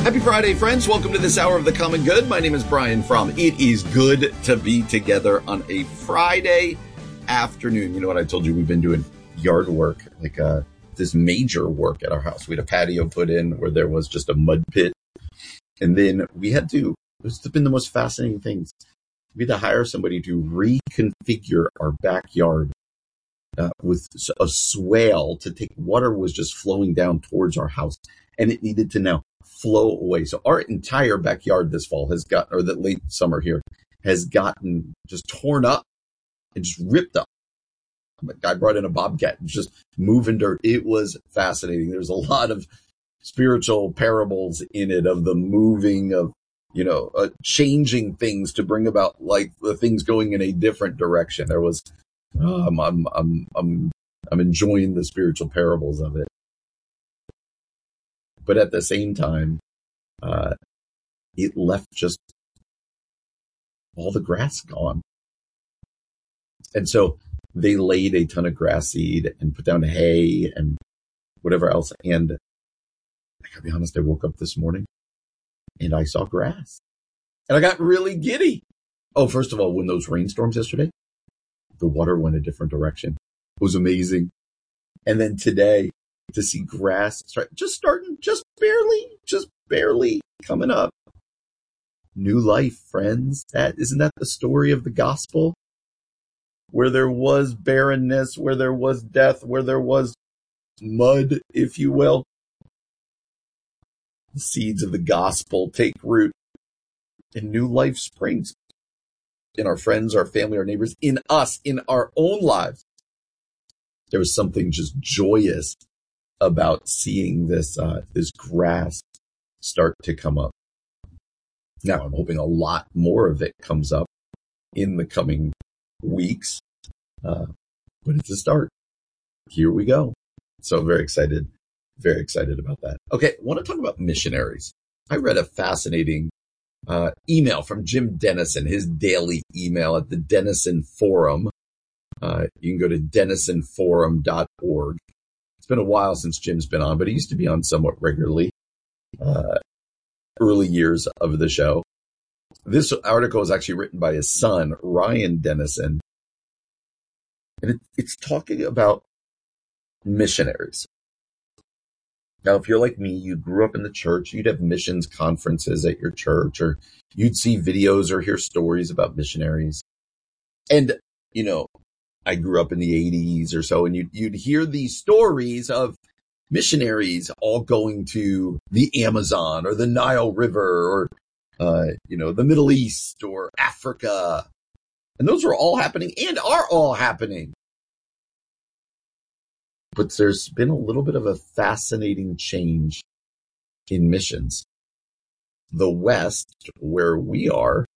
Happy Friday, friends. Welcome to this hour of the common good. My name is Brian Fromm. It is good to be together on a Friday afternoon. You know what I told you? We've been doing yard work, like this major work at our house. We had a patio put in where there was just a mud pit. And then it's been the most fascinating things. We had to hire somebody to reconfigure our backyard with a swale to take water was just flowing down towards our house. And it needed to now flow away. So our entire backyard this fall the late summer here, has gotten just torn up and just ripped up. A guy brought in a bobcat and just moving dirt. It was fascinating. There's a lot of spiritual parables in it of the moving of, changing things to bring about like the things going in a different direction. There was, I'm enjoying the spiritual parables of it. But at the same time, it left just all the grass gone. And so they laid a ton of grass seed and put down hay and whatever else. And I gotta be honest, I woke up this morning and I saw grass. And I got really giddy. Oh, first of all, when those rainstorms yesterday, the water went a different direction. It was amazing. And then today, to see grass just barely coming up. New life, friends. Isn't that the story of the gospel? Where there was barrenness, where there was death, where there was mud, if you will. The seeds of the gospel take root and new life springs in our friends, our family, our neighbors, in us, in our own lives. There was something just joyous about seeing this grass start to come up. Now, I'm hoping a lot more of it comes up in the coming weeks, but it's a start. Here we go. So very excited about that. Okay, I want to talk about missionaries. I read a fascinating email from Jim Denison, his daily email at the Denison Forum. You can go to denisonforum.org. It's been a while since Jim's been on, but he used to be on somewhat regularly, early years of the show. This article is actually written by his son, Ryan Denison. And it's talking about missionaries. Now, if you're like me, you grew up in the church, you'd have missions conferences at your church, or you'd see videos or hear stories about missionaries. And, I grew up in the 80s or so, and you'd hear these stories of missionaries all going to the Amazon or the Nile River or, the Middle East or Africa. And those are all happening and are all happening. But there's been a little bit of a fascinating change in missions. The West, where we are,